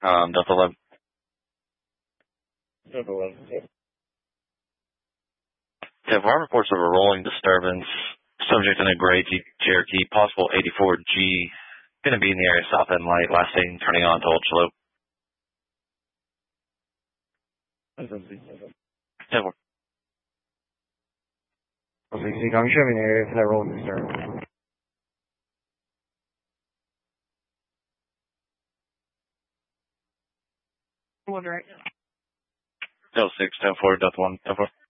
Delta 11. Delta 11. Yeah, our reports of a rolling disturbance. Subject in a gray Jeep Cherokee, possible 84G. Going to be in the area south end light, last thing turning on to ultra low. Yeah, I'm showing the area for that rolling disturbance. One right. Delta 6, 10-4, Delta 1, 10-4.